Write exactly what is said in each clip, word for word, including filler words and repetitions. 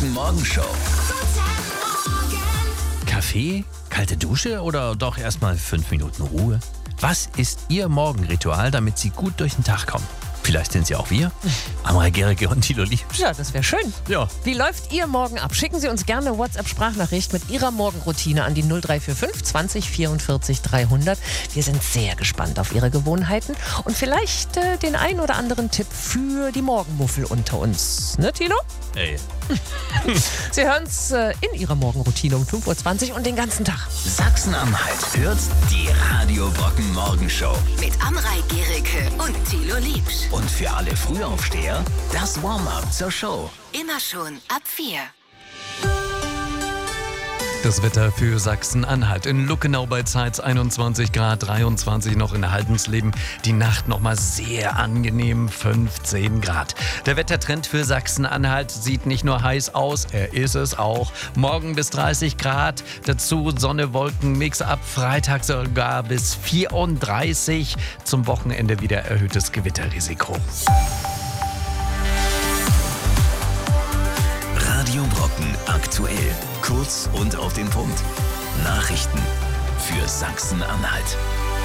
Brocken Morgenshow. Kaffee, kalte Dusche oder doch erstmal fünf Minuten Ruhe? Was ist Ihr Morgenritual, damit Sie gut durch den Tag kommen? Vielleicht sind Sie auch wir, Amrei Gericke und Thilo Liebsch. Ja, das wäre schön. Ja. Wie läuft Ihr Morgen ab? Schicken Sie uns gerne eine WhatsApp-Sprachnachricht mit Ihrer Morgenroutine an die null drei vier fünf zwanzig vierundvierzig dreihundert. Wir sind sehr gespannt auf Ihre Gewohnheiten und vielleicht äh, den ein oder anderen Tipp für die Morgenmuffel unter uns. Ne, Thilo? Ey. Sie hören es äh, in Ihrer Morgenroutine um fünf Uhr zwanzig und den ganzen Tag. Sachsen-Anhalt hört die Radio Brocken Morgenshow. Mit Amrei Gericke und Thilo Liebsch. Und für alle Frühaufsteher, das Warm-up zur Show. Immer schon ab vier. Das Wetter für Sachsen-Anhalt. In Luckenau bei Zeitz einundzwanzig Grad, dreiundzwanzig noch in Haldensleben. Die Nacht nochmal sehr angenehm, fünfzehn Grad. Der Wettertrend für Sachsen-Anhalt sieht nicht nur heiß aus, er ist es auch. Morgen bis dreißig Grad, dazu Sonne, Wolken, Mix ab Freitag sogar bis vierunddreißig. Zum Wochenende wieder erhöhtes Gewitterrisiko. Radio Brocken aktuell. Kurz und auf den Punkt. Nachrichten für Sachsen-Anhalt.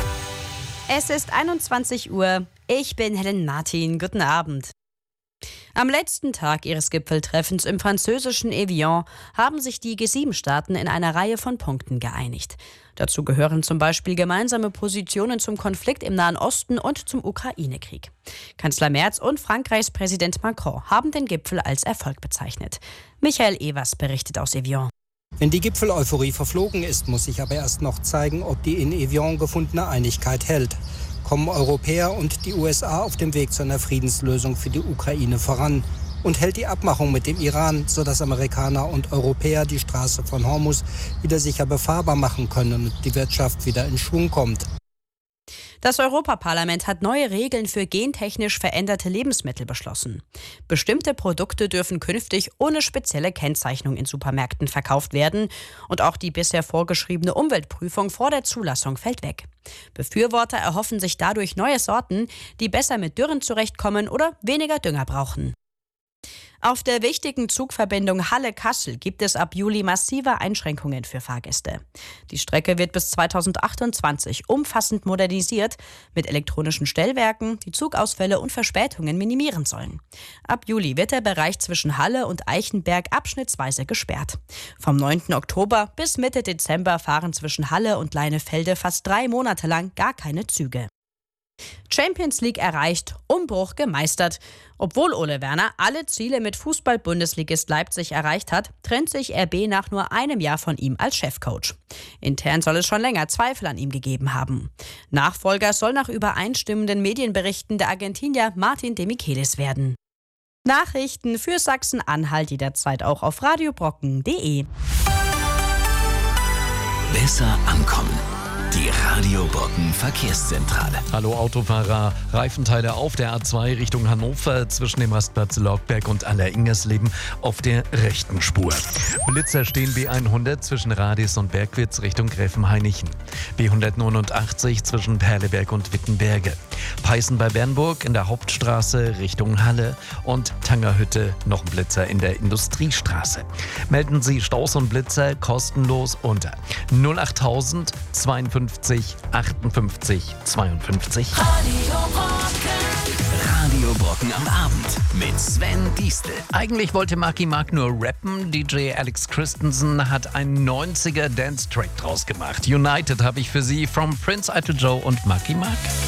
Es ist einundzwanzig Uhr. Ich bin Helen Martin. Guten Abend. Am letzten Tag ihres Gipfeltreffens im französischen Evian haben sich die G sieben Staaten in einer Reihe von Punkten geeinigt. Dazu gehören zum Beispiel gemeinsame Positionen zum Konflikt im Nahen Osten und zum Ukraine-Krieg. Kanzler Merz und Frankreichs Präsident Macron haben den Gipfel als Erfolg bezeichnet. Michael Evers berichtet aus Evian. Wenn die Gipfel-Euphorie verflogen ist, muss sich aber erst noch zeigen, ob die in Evian gefundene Einigkeit hält. Kommen Europäer und die U S A auf dem Weg zu einer Friedenslösung für die Ukraine voran? Und hält die Abmachung mit dem Iran, sodass Amerikaner und Europäer die Straße von Hormuz wieder sicher befahrbar machen können und die Wirtschaft wieder in Schwung kommt? Das Europaparlament hat neue Regeln für gentechnisch veränderte Lebensmittel beschlossen. Bestimmte Produkte dürfen künftig ohne spezielle Kennzeichnung in Supermärkten verkauft werden und auch die bisher vorgeschriebene Umweltprüfung vor der Zulassung fällt weg. Befürworter erhoffen sich dadurch neue Sorten, die besser mit Dürren zurechtkommen oder weniger Dünger brauchen. Auf der wichtigen Zugverbindung Halle-Kassel gibt es ab Juli massive Einschränkungen für Fahrgäste. Die Strecke wird bis zweitausendachtundzwanzig umfassend modernisiert, mit elektronischen Stellwerken, die Zugausfälle und Verspätungen minimieren sollen. Ab Juli wird der Bereich zwischen Halle und Eichenberg abschnittsweise gesperrt. Vom neunten Oktober bis Mitte Dezember fahren zwischen Halle und Leinefelde fast drei Monate lang gar keine Züge. Champions League erreicht, Umbruch gemeistert. Obwohl Ole Werner alle Ziele mit Fußball-Bundesligist Leipzig erreicht hat, trennt sich R B nach nur einem Jahr von ihm als Chefcoach. Intern soll es schon länger Zweifel an ihm gegeben haben. Nachfolger soll nach übereinstimmenden Medienberichten der Argentinier Martin de Michelis werden. Nachrichten für Sachsen-Anhalt jederzeit auch auf radiobrocken punkt de. Besser ankommen. Die Radio Brocken Verkehrszentrale. Hallo Autofahrer, Reifenteile auf der A zwei Richtung Hannover zwischen dem Rastplatz Lorgberg und Aller-Ingersleben auf der rechten Spur. Blitzer stehen B hundert zwischen Radis und Bergwitz Richtung Gräfenhainichen. B hundertneunundachtzig zwischen Perleberg und Wittenberge. Peißen bei Bernburg in der Hauptstraße Richtung Halle und Tangerhütte noch ein Blitzer in der Industriestraße. Melden Sie Staus und Blitzer kostenlos unter null achttausend zweiundfünfzig achtundfünfzig zweiundfünfzig. Radio Brocken. Radio Brocken am Abend mit Sven Diestel. Eigentlich wollte Marky Mark nur rappen. D J Alex Christensen hat einen neunziger Dance-Track draus gemacht. United habe ich für Sie from Prince Idol Joe und Marky Mark.